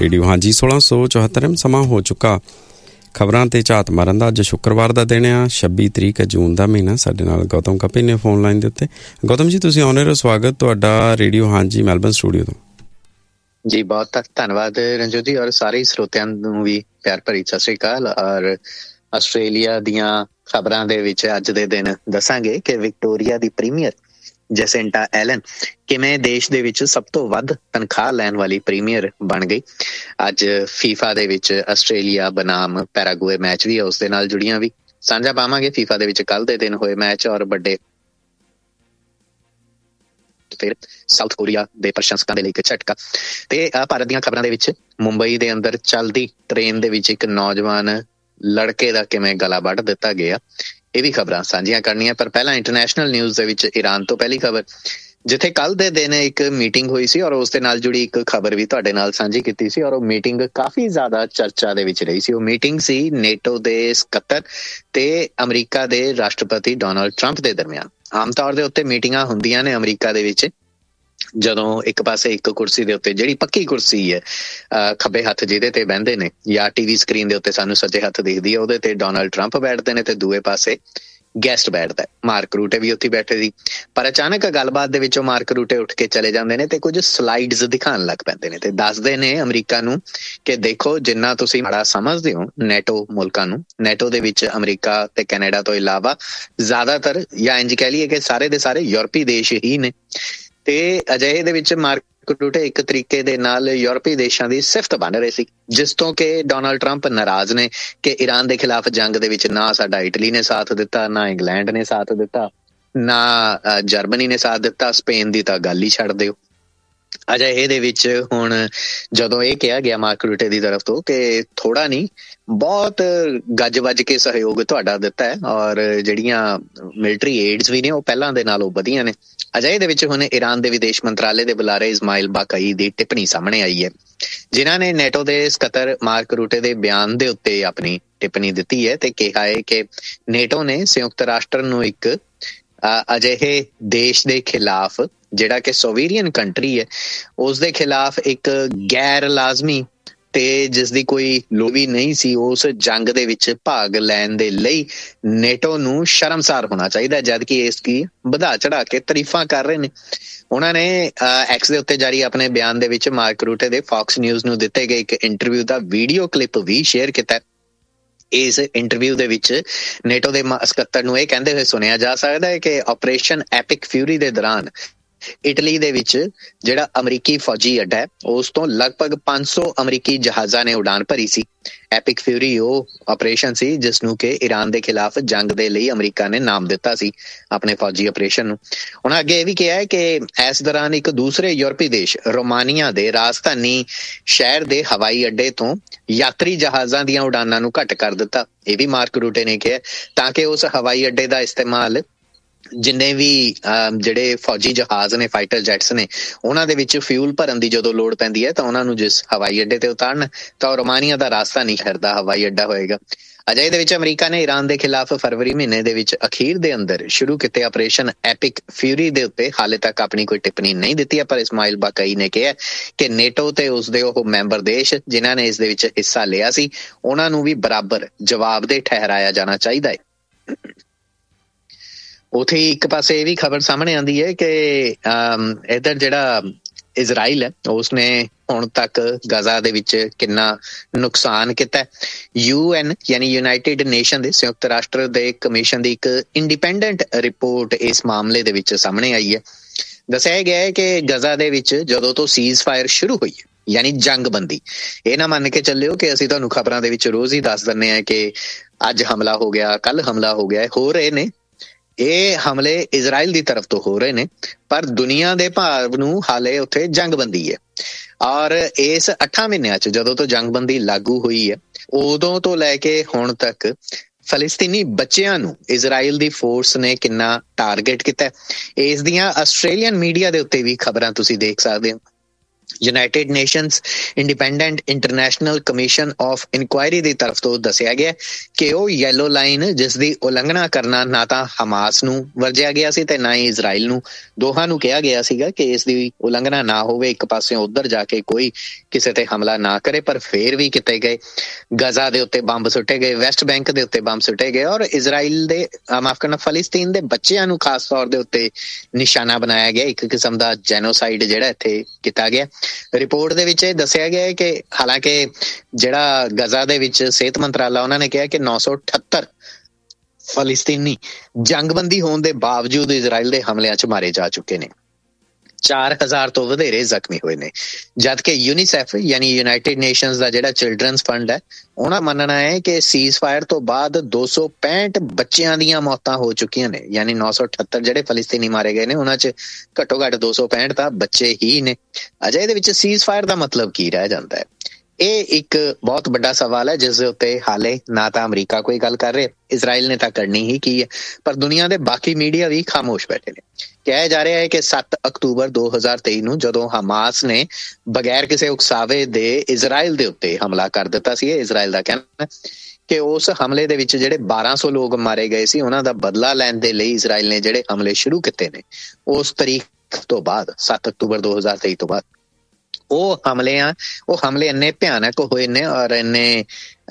Radio ਹਾਂਜੀ 1674 ਸਮਾਂ ਹੋ ਚੁੱਕਾ ਖਬਰਾਂ ਤੇ ਝਾਤ ਮਾਰਨ ਦਾ। ਅੱਜ ਸ਼ੁੱਕਰਵਾਰ ਦਾ ਦਿਨ ਆ, 26 ਤਰੀਕ ਜੂਨ ਦਾ ਮਹੀਨਾ। ਸਾਡੇ ਨਾਲ ਗੌਤਮ ਕਪਿਲ ਨੇ ਫੋਨ ਲਾਈਨ ਦੇ ਉੱਤੇ। ਗੌਤਮ ਜੀ, ਤੁਸੀਂ ਆਉਣੇ ਰਹੋ। ਸਵਾਗਤ ਤੁਹਾਡਾ ਰੇਡੀਓ ਹਾਂਜੀ ਮੈਲਬਨ ਸਟੂਡੀਓ ਤੋਂ। ਜੀ ਬਹੁਤ ਧੰਨਵਾਦ ਰਣਜੋਤ ਜੀ, ਔਰ ਸਾਰੇ ਸਰੋਤਿਆਂ ਨੂੰ ਵੀ ਪਿਆਰ ਭਰੀ ਸਤਿ ਸ੍ਰੀ ਅਕਾਲ। ਔਰ ਆਸਟ੍ਰੇਲੀਆ ਦੀਆਂ ਖਬਰਾਂ ਦੇ ਵਿੱਚ ਅੱਜ ਦੇ ਦਿਨ ਦੱਸਾਂਗੇ ਕਿ ਵਿਕਟੋਰੀਆ ਦੀ ਪ੍ਰੀਮੀਅਰ ਜੈਸਿੰਟਾ ਐਲਨ ਕਿਵੇਂ ਦੇਸ਼ ਦੇ ਵਿੱਚ ਸਭ ਤੋਂ ਵੱਧ ਤਨਖਾਹ ਲੈਣ ਵਾਲੀ ਪ੍ਰੀਮੀਅਰ ਬਣ ਗਈ। ਅੱਜ ਫੀਫਾ ਦੇ ਵਿੱਚ ਆਸਟ੍ਰੇਲੀਆ ਬਨਾਮ ਪੈਰਾਗੁਏ ਮੈਚ ਵੀ ਉਸ ਦੇ ਨਾਲ ਜੁੜੀਆਂ ਵੀ ਸਾਂਝਾ ਪਾਵਾਂਗੇ। ਫੀਫਾ ਦੇ ਵਿੱਚ ਕੱਲ੍ਹ ਦੇ ਦਿਨ ਹੋਏ ਮੈਚ ਔਰ ਵੱਡੇ ਫਿਰ ਸਾਊਥ ਕੋਰੀਆ ਦੇ ਪ੍ਰਸ਼ੰਸਕਾਂ ਦੇ ਲਈ ਇੱਕ ਝਟਕਾ। ਤੇ ਭਾਰਤ ਦੀਆਂ ਖਬਰਾਂ ਦੇ ਵਿੱਚ ਮੁੰਬਈ ਦੇ ਅੰਦਰ ਚੱਲਦੀ ਟ੍ਰੇਨ ਦੇ ਵਿੱਚ ਇੱਕ ਨੌਜਵਾਨ ਲੜਕੇ ਦਾ ਕਿਵੇਂ ਗਲਾ ਵੱਢ ਦਿੱਤਾ ਗਿਆ, ਇਹ ਵੀ ਖਬਰਾਂ ਸਾਂਝੀਆਂ ਕਰਨੀਆਂ। ਪਰ ਪਹਿਲਾਂ ਇੰਟਰਨੈਸ਼ਨਲ ਨਿਊਜ਼ ਦੇ ਵਿੱਚ ਈਰਾਨ ਤੋਂ ਪਹਿਲੀ ਖਬਰ, ਜਿੱਥੇ ਕੱਲ੍ਹ ਦੇ ਦਿਨ ਇੱਕ ਮੀਟਿੰਗ ਹੋਈ ਸੀ ਔਰ ਉਸ ਦੇ ਨਾਲ ਜੁੜੀ ਇੱਕ ਖਬਰ ਵੀ ਤੁਹਾਡੇ ਨਾਲ ਸਾਂਝੀ ਕੀਤੀ ਸੀ। ਔਰ ਉਹ ਮੀਟਿੰਗ ਕਾਫੀ ਜ਼ਿਆਦਾ ਚਰਚਾ ਦੇ ਵਿੱਚ ਰਹੀ ਸੀ। ਉਹ ਮੀਟਿੰਗ ਸੀ ਨੇਟੋ ਦੇ ਸਕੱਤਰ ਤੇ ਅਮਰੀਕਾ ਦੇ ਰਾਸ਼ਟਰਪਤੀ ਡੋਨਾਲਡ ਟਰੰਪ ਦੇ ਦਰਮਿਆਨ। ਆਮ ਤੌਰ ਦੇ ਉੱਤੇ ਮੀਟਿੰਗਾਂ ਹੁੰਦੀਆਂ ਨੇ ਅਮਰੀਕਾ ਦੇ ਵਿੱਚ ਜਦੋਂ ਇੱਕ ਪਾਸੇ ਇੱਕ ਕੁਰਸੀ ਦੇ ਉੱਤੇ, ਜਿਹੜੀ ਪੱਕੀ ਕੁਰਸੀ ਹੈ ਖੱਬੇ ਹੱਥ ਜਿਹਦੇ ਤੇ ਬਹਿੰਦੇ ਨੇ ਜਾਂ ਟੀਵੀ ਸਕਰੀਨ ਦੇ ਉੱਤੇ ਸਾਨੂੰ ਸੱਜੇ ਹੱਥ ਦਿਖਦੀ ਹੈ, ਉਹਦੇ ਤੇ ਡੋਨਾਲਡ ਟਰੰਪ ਬੈਠਦੇ ਨੇ ਤੇ ਦੂਏ ਪਾਸੇ ਗੈਸਟ ਬੈਠਦਾ। ਮਾਰਕ ਰੂਟੇ ਵੀ ਉੱਥੇ ਬੈਠੇ ਸੀ। ਪਰ ਅਚਾਨਕ ਗੱਲਬਾਤ ਦੇ ਵਿੱਚੋਂ ਮਾਰਕ ਰੂਟੇ ਉੱਠ ਕੇ ਚਲੇ ਜਾਂਦੇ ਨੇ ਤੇ ਕੁਝ ਸਲਾਈਡਸ ਦਿਖਾਉਣ ਲੱਗ ਪੈਂਦੇ ਨੇ ਤੇ ਦੱਸਦੇ ਨੇ ਅਮਰੀਕਾ ਨੂੰ ਕਿ ਦੇਖੋ, ਜਿੰਨਾ ਤੁਸੀਂ ਮਾੜਾ ਸਮਝਦੇ ਹੋ ਨੈਟੋ ਮੁਲਕਾਂ ਨੂੰ, ਨੈਟੋ ਦੇ ਵਿੱਚ ਅਮਰੀਕਾ ਤੇ ਕੈਨੇਡਾ ਤੋਂ ਇਲਾਵਾ ਜ਼ਿਆਦਾਤਰ ਜਾਂ ਇੰਝ ਕਹਿ ਲਈਏ ਕਿ ਸਾਰੇ ਦੇ ਸਾਰੇ ਯੂਰਪੀ ਦੇਸ਼ ਹੀ ਨੇ। ਤੇ ਅਜਿਹੇ ਦੇ ਵਿੱਚ ਮਾਰਕ ਰੂਟੇ ਇੱਕ ਤਰੀਕੇ ਦੇ ਨਾਲ ਯੂਰਪੀ ਦੇਸ਼ਾਂ ਦੀ ਸਿਫਤ ਬਣ ਰਹੇ ਸੀ, ਜਿਸ ਤੋਂ ਕਿ ਡੋਨਾਲਡ ਟਰੰਪ ਨਾਰਾਜ਼ ਨੇ ਕਿ ਈਰਾਨ ਦੇ ਖਿਲਾਫ ਜੰਗ ਦੇ ਵਿੱਚ ਨਾ ਸਾਡਾ ਇਟਲੀ ਨੇ ਸਾਥ ਦਿੱਤਾ, ਨਾ ਇੰਗਲੈਂਡ ਨੇ ਸਾਥ ਦਿੱਤਾ, ਨਾ ਜਰਮਨੀ ਨੇ ਸਾਥ ਦਿੱਤਾ, ਸਪੇਨ ਦੀ ਤਾਂ ਗੱਲ ਹੀ ਛੱਡ ਦਿਓ। ਅਜਿਹੇ ਦੇ ਵਿੱਚ ਹੁਣ ਜਦੋਂ ਇਹ ਕਿਹਾ ਗਿਆ ਮਾਰਕ ਰੂਟੇ ਦੀ ਤਰਫ ਤੋਂ ਕਿ ਥੋੜਾ ਨਹੀਂ ਬਹੁਤ ਗੱਜ ਵੱਜ ਕੇ ਸਹਿਯੋਗ ਤੁਹਾਡਾ ਦਿੱਤਾ ਹੈ ਔਰ ਜਿਹੜੀਆਂ ਮਿਲਟਰੀ ਏਡਸ ਵੀ ਨੇ ਉਹ ਪਹਿਲਾਂ ਦੇ ਨਾਲੋਂ ਵਧੀਆਂ ਨੇ। ਅਜਿਹੇ ਦੇ ਵਿੱਚ ਹੁਣ ਈਰਾਨ ਦੇ ਵਿਦੇਸ਼ ਮੰਤਰਾਲੇ ਦੇ ਬੁਲਾਰੇ ਇਸਮਾਇਲ ਬਾਕਾਈ ਦੀ ਟਿੱਪਣੀ ਸਾਹਮਣੇ ਆਈ ਹੈ, ਜਿਨ੍ਹਾਂ ਨੇ ਨੈਟੋ ਦੇ ਸਕੱਤਰ ਮਾਰਕ ਰੂਟੇ ਦੇ ਬਿਆਨ ਦੇ ਉੱਤੇ ਆਪਣੀ ਟਿੱਪਣੀ ਦਿੱਤੀ ਹੈ ਤੇ ਕਿਹਾ ਹੈ ਕਿ ਨੇਟੋ ਨੇ ਸੰਯੁਕਤ ਰਾਸ਼ਟਰ ਨੂੰ ਇੱਕ ਅਜਿਹੇ ਦੇਸ਼ ਦੇ ਖਿਲਾਫ, ਜਿਹੜਾ ਕਿ ਸੋਵੇਰੀਅਨ ਕੰਟਰੀ ਹੈ, ਉਸ ਦੇ ਖਿਲਾਫ ਇੱਕ ਗੈਰ ਲਾਜ਼ਮੀ ਤੇ ਜਿਸ ਦੀ ਕੋਈ ਲੋੜ ਵੀ ਨਹੀਂ ਸੀ ਉਸ ਜੰਗ ਦੇ ਵਿੱਚ ਭਾਗ ਲੈਣ ਦੇ ਲਈ ਨੇਟੋ ਨੂੰ ਸ਼ਰਮਸਾਰ ਹੋਣਾ ਚਾਹੀਦਾ, ਜਦਕਿ ਇਸ ਦੀ ਵਧਾ ਚੜਾ ਕੇ ਤਾਰੀਫਾਂ ਕਰ ਰਹੇ ਨੇ। ਉਹਨਾਂ ਨੇ ਐਕਸ ਦੇ ਉੱਤੇ ਜਾਰੀ ਆਪਣੇ ਬਿਆਨ ਦੇ ਵਿੱਚ ਮਾਰਕ ਰੂਟੇ ਦੇ ਫੌਕਸ ਨਿਊਜ਼ ਨੂੰ ਦਿੱਤੇ ਗਏ ਇੱਕ ਇੰਟਰਵਿਊ ਦਾ ਵੀਡੀਓ ਕਲਿੱਪ ਵੀ ਸ਼ੇਅਰ ਕੀਤਾ। ਇਸ ਇੰਟਰਵਿਊ ਦੇ ਵਿੱਚ ਨੇਟੋ ਦੇ ਸਕੱਤਰ ਨੂੰ ਇਹ ਕਹਿੰਦੇ ਹੋਏ ਸੁਣਿਆ ਜਾ ਸਕਦਾ ਹੈ ਕਿ ਆਪਰੇਸ਼ਨ ਐਪਿਕ ਫਿਊਰੀ ਦੇ ਦੌਰਾਨ ਇਟਲੀ ਦੇ ਵਿੱਚ ਜਿਹੜਾ ਅਮਰੀਕੀ ਫੌਜੀ ਅੱਡਾ ਹੈ ਉਸ ਤੋਂ ਲਗਭਗ 500 ਅਮਰੀਕੀ ਜਹਾਜ਼ਾਂ ਨੇ ਉਡਾਨ ਭਰੀ ਸੀ। ਐਪਿਕ ਫਿਊਰੀ ਉਹ ਆਪਰੇਸ਼ਨ ਸੀ ਜਿਸ ਨੂੰ ਕਿ ਈਰਾਨ ਦੇ ਖਿਲਾਫ ਜੰਗ ਦੇ ਲਈ ਅਮਰੀਕਾ ਨੇ ਨਾਮ ਦਿੱਤਾ ਸੀ ਆਪਣੇ ਫੌਜੀ ਆਪਰੇਸ਼ਨ ਨੂੰ। ਉਹਨਾਂ ਅੱਗੇ ਇਹ ਵੀ ਕਿਹਾ ਹੈ ਕਿ ਇਸ ਦੌਰਾਨ ਇੱਕ ਦੂਸਰੇ ਯੂਰਪੀ ਦੇਸ਼ ਰੋਮਾਨੀਆ ਦੇ ਰਾਜਧਾਨੀ ਸ਼ਹਿਰ ਦੇ ਹਵਾਈ ਅੱਡੇ ਤੋਂ ਯਾਤਰੀ ਜਹਾਜ਼ਾਂ ਦੀਆਂ ਉਡਾਨਾਂ ਨੂੰ ਘੱਟ ਕਰ ਦਿੱਤਾ। ਇਹ ਵੀ ਮਾਰਕ ਰੂਟੇ ਨੇ ਕਿਹਾ ਤਾਂ ਕਿ ਉਸ ਹਵਾਈ ਅੱਡੇ ਦਾ ਇਸਤੇਮਾਲ ਜਿੰਨੇ ਵੀ ਜਿਹੜੇ ਫੌਜੀ ਜਹਾਜ਼ ਨੇ, ਫਾਈਟਰ ਜੈਟਸ ਨੇ, ਉਹਨਾਂ ਦੇ ਵਿੱਚ ਫਿਊਲ ਭਰਨ ਦੀ ਜਦੋਂ ਲੋੜ ਪੈਂਦੀ ਹੈ ਤਾਂ ਉਹਨਾਂ ਨੂੰ ਜਿਸ ਹਵਾਈ ਅੱਡੇ ਤੇ ਉਤਾਰਨ ਤਾਂ ਰੋਮਾਨੀਆ ਦਾ ਰਾਜਧਾਨੀ ਸ਼ਹਿਰ ਦਾ ਹਵਾਈ ਅੱਡਾ ਹੋਏਗਾ। ਅਜਿਹੇ ਦੇ ਵਿੱਚ ਅਮਰੀਕਾ ਨੇ ਈਰਾਨ ਦੇ ਖਿਲਾਫ ਫਰਵਰੀ ਮਹੀਨੇ ਦੇ ਵਿੱਚ ਅਖੀਰ ਦੇ ਅੰਦਰ ਸ਼ੁਰੂ ਕੀਤੇ ਆਪਰੇਸ਼ਨ ਐਪਿਕ ਫਿਊਰੀ ਦੇ ਉੱਤੇ ਹਾਲੇ ਤੱਕ ਆਪਣੀ ਕੋਈ ਟਿੱਪਣੀ ਨਹੀਂ ਦਿੱਤੀ ਹੈ। ਪਰ ਇਸਮਾਇਲ ਬਾਕਾਈ ਨੇ ਕਿਹਾ ਕਿ ਨੇਟੋ ਤੇ ਉਸਦੇ ਉਹ ਮੈਂਬਰ ਦੇਸ਼ ਜਿਨ੍ਹਾਂ ਨੇ ਇਸ ਦੇ ਵਿੱਚ ਹਿੱਸਾ ਲਿਆ ਸੀ ਉਹਨਾਂ ਨੂੰ ਵੀ ਬਰਾਬਰ ਜਵਾਬਦੇਹ ਠਹਿਰਾਇਆ ਜਾਣਾ ਚਾਹੀਦਾ ਹੈ। ਉੱਥੇ ਇੱਕ ਪਾਸੇ ਇਹ ਵੀ ਖਬਰ ਸਾਹਮਣੇ ਆਉਂਦੀ ਹੈ ਕਿ ਇੱਧਰ ਜਿਹੜਾ ਇਜ਼ਰਾਈਲ ਹੈ ਉਸਨੇ ਹੁਣ ਤੱਕ ਗਜ਼ਾ ਦੇ ਵਿੱਚ ਕਿੰਨਾ ਨੁਕਸਾਨ ਕੀਤਾ। UN ਯਾਨੀ ਯੂਨਾਈਟਿਡ ਨੇਸ਼ਨ ਦੇ ਸੰਯੁਕਤ ਰਾਸ਼ਟਰ ਦੇ ਕਮਿਸ਼ਨ ਦੀ ਇੱਕ ਇੰਡੀਪੈਂਡੈਂਟ ਰਿਪੋਰਟ ਇਸ ਮਾਮਲੇ ਦੇ ਵਿੱਚ ਸਾਹਮਣੇ ਆਈ ਹੈ। ਦੱਸਿਆ ਗਿਆ ਹੈ ਕਿ ਗਜ਼ਾ ਦੇ ਵਿੱਚ ਜਦੋਂ ਤੋਂ ਸੀਜ਼ ਫਾਇਰ ਸ਼ੁਰੂ ਹੋਈ ਹੈ ਯਾਨੀ ਜੰਗਬੰਦੀ, ਇਹ ਨਾ ਮੰਨ ਕੇ ਚੱਲਿਓ ਕਿ ਅਸੀਂ ਤੁਹਾਨੂੰ ਖਬਰਾਂ ਦੇ ਵਿੱਚ ਰੋਜ਼ ਹੀ ਦੱਸ ਦਿੰਦੇ ਹਾਂ ਕਿ ਅੱਜ ਹਮਲਾ ਹੋ ਗਿਆ, ਕੱਲ ਹਮਲਾ ਹੋ ਗਿਆ। ਹੋ ਰਹੇ ਨੇ ਇਹ ਹਮਲੇ ਇਜ਼ਰਾਈਲ ਦੀ ਤਰਫ ਤੋਂ ਹੋ ਰਹੇ ਨੇ, ਪਰ ਦੁਨੀਆ ਦੇ ਭਾਵ ਨੂੰ ਹਾਲੇ ਉੱਥੇ ਜੰਗਬੰਦੀ ਹੈ। ਔਰ ਇਸ 8 ਮਹੀਨਿਆਂ 'ਚ ਜਦੋਂ ਤੋਂ ਜੰਗਬੰਦੀ ਲਾਗੂ ਹੋਈ ਹੈ ਉਦੋਂ ਤੋਂ ਲੈ ਕੇ ਹੁਣ ਤੱਕ ਫਲਸਤੀਨੀ ਬੱਚਿਆਂ ਨੂੰ ਇਜ਼ਰਾਈਲ ਦੀ ਫੋਰਸ ਨੇ ਕਿੰਨਾ ਟਾਰਗੇਟ ਕੀਤਾ। ਇਸ ਦੀਆਂ ਆਸਟ੍ਰੇਲੀਅਨ ਮੀਡੀਆ ਦੇ ਉੱਤੇ ਵੀ ਖਬਰਾਂ ਤੁਸੀਂ ਦੇਖ ਸਕਦੇ ਹੋ। United nations independent international commission of inquiry ਦੀ ਤਰਫ ਤੋਂ ਦੱਸਿਆ ਗਿਆ ਕਿ ਉਹ ਯੈਲੋ ਲਾਈਨ ਜਿਸ ਦੀ ਉਲੰਘਣਾ ਕਰਨਾ ਨਾ ਤਾਂ ਹਮਾਸ ਨੂੰ ਵਰਜਿਆ ਗਿਆ ਸੀ ਤੇ ਨਾ ਹੀ ਇਜ਼ਰਾਈਲ ਨੂੰ, ਦੋਹਾਂ ਨੂੰ ਕਿਹਾ ਗਿਆ ਸੀਗਾ ਕਿ ਇਸ ਦੀ ਉਲੰਘਣਾ ਨਾ ਹੋਵੇ, ਇੱਕ ਪਾਸਿਓਂ ਉੱਧਰ ਜਾ ਕੇ ਕੋਈ ਕਿਸੇ ਤੇ ਹਮਲਾ ਨਾ ਕਰੇ, ਪਰ ਫੇਰ ਵੀ ਕੀਤੇ ਗਏ। ਗਜ਼ਾ ਦੇ ਉੱਤੇ ਬੰਬ ਸੁੱਟੇ ਗਏ, ਵੈਸਟ ਬੈਂਕ ਦੇ ਉੱਤੇ ਬੰਬ ਸੁੱਟੇ ਗਏ ਔਰ ਇਜ਼ਰਾਈਲ ਦੇ ਮਾਫ ਕਰਨਾ ਫਲਸਤੀਨ ਦੇ ਬੱਚਿਆਂ ਨੂੰ ਖਾਸ ਤੌਰ ਦੇ ਉੱਤੇ ਨਿਸ਼ਾਨਾ ਬਣਾਇਆ ਗਿਆ। ਇੱਕ ਕਿਸਮ ਦਾ ਜੈਨੋਸਾਈਡ ਜਿਹੜਾ ਇੱਥੇ ਕੀਤਾ ਗਿਆ। ਰਿਪੋਰਟ ਦੇ ਵਿੱਚ ਇਹ ਦੱਸਿਆ ਗਿਆ ਹੈ ਕਿ ਹਾਲਾਂਕਿ ਜਿਹੜਾ ਗਜ਼ਾ ਦੇ ਵਿੱਚ ਸਿਹਤ ਮੰਤਰਾਲਾ ਉਹਨਾਂ ਨੇ ਕਿਹਾ ਕਿ 978 ਫਲਸਤੀਨੀ ਜੰਗਬੰਦੀ ਹੋਣ ਦੇ ਬਾਵਜੂਦ ਇਜ਼ਰਾਈਲ ਦੇ ਹਮਲਿਆਂ 'ਚ ਮਾਰੇ ਜਾ ਚੁੱਕੇ ਨੇ। 4000 ਤੋਂ ਵਧੇਰੇ ਜ਼ਖਮੀ ਹੋਏ ਨੇ, ਜਦਕਿ ਯੂਨੀਸੈਫ ਯਾਨੀ ਯੂਨਾਈਟਿਡ ਨੇਸ਼ਨਸ ਦਾ ਜਿਹੜਾ ਚਿਲਡਰਨਸ ਫੰਡ ਹੈ ਉਹਨਾਂ ਮੰਨਣਾ ਹੈ ਕਿ ਸੀਜ਼ ਫਾਇਰ ਤੋਂ ਬਾਅਦ 265 ਬੱਚਿਆਂ ਦੀਆਂ ਮੌਤਾਂ ਹੋ ਚੁੱਕੀਆਂ ਨੇ। ਯਾਨੀ 978 ਜਿਹੜੇ ਫਲਸਤੀਨੀ ਮਾਰੇ ਗਏ ਨੇ ਉਹਨਾਂ 'ਚ ਘੱਟੋ ਘੱਟ 265 ਤਾਂ ਬੱਚੇ ਹੀ ਨੇ। ਅਜੇ ਇਹਦੇ ਵਿੱਚ ਸੀਜ਼ ਫਾਇਰ ਦਾ ਮਤਲਬ ਕੀ ਰਹਿ ਜਾਂਦਾ ਹੈ? ਇਹ ਇੱਕ ਬਹੁਤ ਵੱਡਾ ਸਵਾਲ ਹੈ ਜਿਸ ਦੇ ਉੱਤੇ ਹਾਲੇ ਨਾ ਤਾਂ ਅਮਰੀਕਾ ਕੋਈ ਗੱਲ ਕਰ ਰਿਹਾ, ਇਜ਼ਰਾਈਲ ਨੇ ਤਾਂ ਕਰਨੀ ਹੀ ਕੀ ਹੈ, ਪਰ ਦੁਨੀਆ ਦੇ ਬਾਕੀ ਮੀਡੀਆ ਵੀ ਖਾਮੋਸ਼ ਬੈਠੇ ਨੇ। ਕਿਹਾ ਜਾ ਰਿਹਾ ਹੈ ਕਿ 7 ਅਕਤੂਬਰ 2023 ਨੂੰ ਜਦੋਂ ਹਮਾਸ ਨੇ ਬਗੈਰ ਕਿਸੇ ਉਕਸਾਵੇ ਦੇ ਇਜ਼ਰਾਈਲ ਦੇ ਉੱਤੇ ਹਮਲਾ ਕਰ ਦਿੱਤਾ ਸੀ, ਇਜ਼ਰਾਈਲ ਦਾ ਕਹਿਣਾ ਕਿ ਉਸ ਹਮਲੇ ਦੇ ਵਿੱਚ ਜਿਹੜੇ 1200 ਲੋਕ ਮਾਰੇ ਗਏ ਸੀ ਉਹਨਾਂ ਦਾ ਬਦਲਾ ਲੈਣ ਦੇ ਲਈ ਇਜ਼ਰਾਈਲ ਨੇ ਜਿਹੜੇ ਹਮਲੇ ਸ਼ੁਰੂ ਕੀਤੇ ਨੇ ਉਸ ਤਰੀਕ ਤੋਂ ਬਾਅਦ, 7 ਅਕਤੂਬਰ 2023 ਤੋਂ ਬਾਅਦ ਉਹ ਹਮਲੇ ਇੰਨੇ ਭਿਆਨਕ ਹੋਏ ਨੇ ਔਰ ਇੰਨੇ